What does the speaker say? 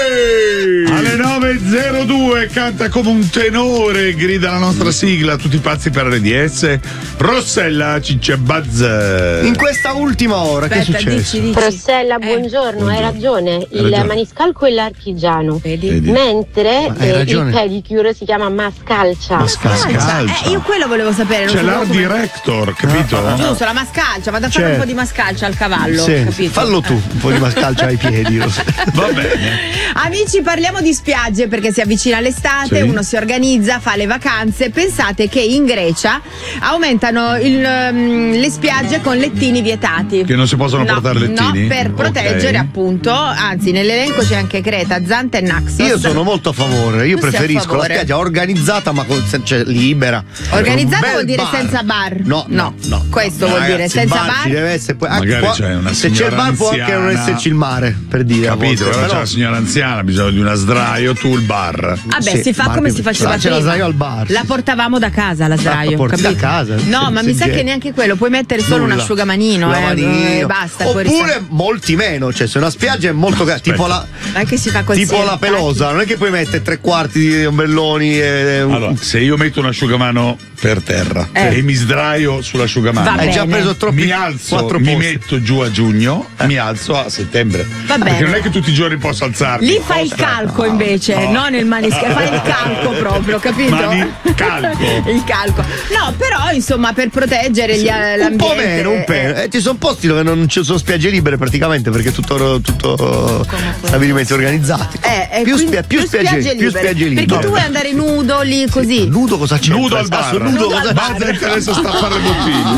Alle 9.02 canta come un tenore, grida la nostra sigla, tutti pazzi per RDS. Rossella Ciccia Buzz. In questa ultima ora che è successo? Dici. Rossella, buongiorno, hai ragione. Il maniscalco è l'archigiano. Vedi? Mentre il pedicure si chiama mascalcia. Mascalcia. Io quello volevo sapere. C'è l'art director, capito? Giusto, la mascalcia, vado a fare un po' di mascalcia al cavallo. Sì, capito? fallo tu, un po' di mascalcia ai piedi. Va bene. Amici, parliamo di spiagge perché si avvicina l'estate, Sì. uno si organizza, fa le vacanze. Pensate che in Grecia aumentano le spiagge con lettini vietati. Che non si possono portare lettini? No, per proteggere Ok. appunto, anzi nell'elenco c'è anche Creta, Zante e Naxos. Io sono molto a favore, io Tu sei a preferisco la favore? spiaggia organizzata ma cioè, libera. Organizzata Un bel vuol dire bar. senza bar? No. Questo vuol dire Ragazzi, senza il bar. bar. Ci deve essere, Magari c'è una se c'è il signora bar può anche non anziana. esserci il mare, per dire. a Capito? volte, Però c'è però la signora anziana, ha bisogno di una sdraio, tu il bar. Vabbè, Sì, si fa bar come più- si faceva c'è la prima. sdraio al bar, La sì. portavamo da casa la sdraio, La porti capito? da casa? No, Sì, ma sì, mi sa sì. che neanche quello, puoi mettere solo un Nulla. asciugamanino, Lavanino. basta. poi Oppure molti meno, cioè se una spiaggia è molto tipo la anche si fa col tipo siero, la pelosa, non è che puoi mettere 3/4 di ombrelloni e Allora, se io metto un asciugamano per terra e mi sdraio sull'asciugamano, Va hai già bene. preso troppi mi alzo, 4 mi posti. metto giù a giugno, mi alzo a settembre. Va bene. Perché non è che tutti i giorni posso alzarmi. Lì fai il calco invece, non il maniscalco, fai il calco proprio, capito? Manicalco. Il calco. No, però insomma per proteggere l'ambiente. Un po' meno, un po'. Ci sono posti dove non ci sono spiagge libere praticamente perché tutto stabilimenti organizzati. Più spiagge libere. Perché tu vuoi andare nudo lì così. Nudo cosa c'è? Nudo al bar. Nudo cosa Basta, interessa stappare le bottiglie.